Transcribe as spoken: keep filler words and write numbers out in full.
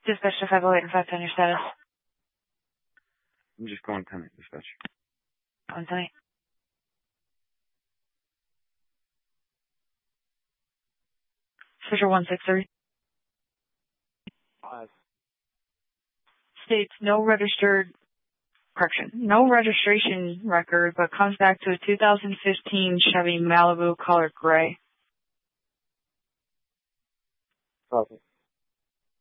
Dispatch to five oh eight and five ten, your status. I'm just going ten eight, dispatch. Going ten eight. Fisher one six three. Five. States no registered, correction, no registration record, but comes back to a two thousand fifteen Chevy Malibu color gray. Copy.